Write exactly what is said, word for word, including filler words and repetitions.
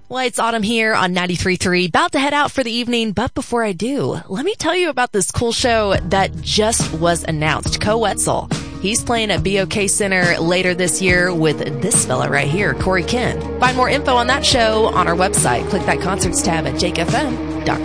Well, it's Autumn here on ninety-three point three, about to head out for the evening, but before I do, let me tell you about this cool show that just was announced. Koe Wetzel. He's playing at B O K Center later this year with this fella right here, Corey Ken. Find more info on that show on our website. Click that concerts tab at jake f m